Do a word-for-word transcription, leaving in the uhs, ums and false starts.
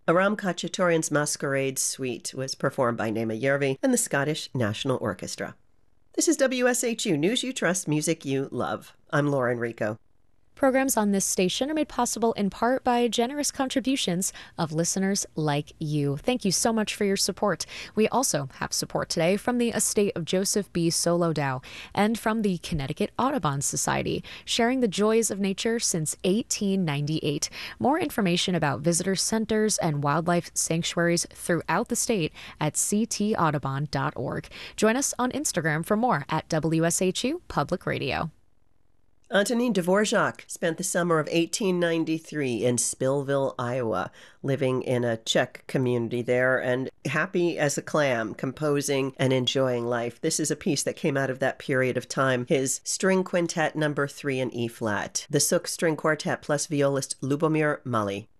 Aram Khachaturian's Masquerade Suite was performed by Nema Järvi and the Scottish National Orchestra. This is W S H U News You Trust, Music You Love. I'm Laura Enrico. Programs on this station are made possible in part by generous contributions of listeners like you. Thank you so much for your support. We also have support today from the estate of Joseph B. Solodow and from the Connecticut Audubon Society, sharing the joys of nature since eighteen ninety-eight. More information about visitor centers and wildlife sanctuaries throughout the state at c t audubon dot org. Join us on Instagram for more at W S H U Public Radio. Antonin Dvorak spent the summer of eighteen ninety-three in Spillville, Iowa, living in a Czech community there and happy as a clam, composing and enjoying life. This is a piece that came out of that period of time, his String Quintet number three in E-flat, the Suk String Quartet plus violist Lubomir Mali.